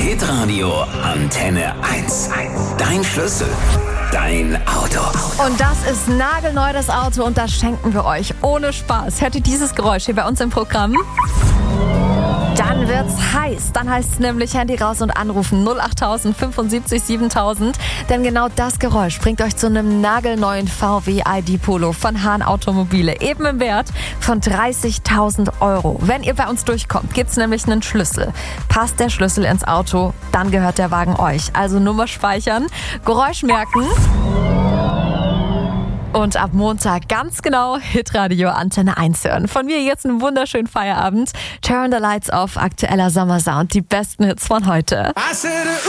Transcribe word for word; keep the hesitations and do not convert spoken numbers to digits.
Hitradio Antenne eins. Dein Schlüssel, dein Auto. Und das ist nagelneu, das Auto, und das schenken wir euch ohne Spaß. Hört ihr dieses Geräusch hier bei uns im Programm? Dann wird's heiß. Dann heißt es nämlich Handy raus und anrufen null acht tausend fünfundsiebzig siebentausend. Denn genau das Geräusch bringt euch zu einem nagelneuen V W I D Polo von Hahn Automobile. Eben im Wert von dreißigtausend Euro. Wenn ihr bei uns durchkommt, gibt's nämlich einen Schlüssel. Passt der Schlüssel ins Auto, dann gehört der Wagen euch. Also Nummer speichern, Geräusch merken. Und ab Montag ganz genau Hitradio Antenne eins hören. Von mir jetzt einen wunderschönen Feierabend. Turn the Lights Off, aktueller Sommersound, die besten Hits von heute.